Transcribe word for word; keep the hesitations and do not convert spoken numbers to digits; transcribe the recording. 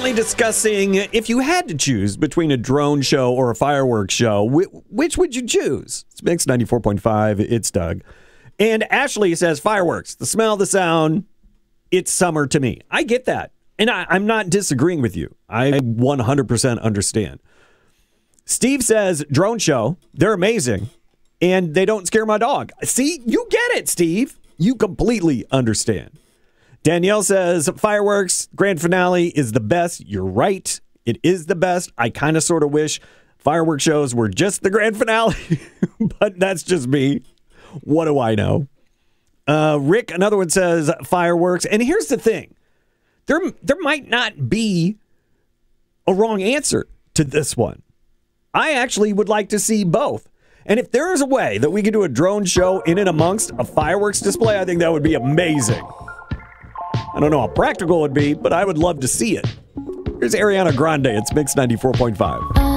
currently discussing if you had to choose between a drone show or a fireworks show, wh- which would you choose? It's Mix ninety-four point five. It's Doug. And Ashley says fireworks. The smell, the sound, it's summer to me. I get that. And I, I'm not disagreeing with you. I one hundred percent understand. Steve says drone show. They're amazing. And they don't scare my dog. See, you get it, Steve. You completely understand. Danielle says fireworks, grand finale is the best. You're right. It is the best. I kind of sort of wish fireworks shows were just the grand finale, but that's just me. What do I know? Uh, Rick, another one, says fireworks. And here's the thing. There, there might not be a wrong answer to this one. I actually would like to see both. And if there is a way that we could do a drone show in and amongst a fireworks display, I think that would be amazing. I don't know how practical it would be, but I would love to see it. Here's Ariana Grande. It's Mix ninety-four point five.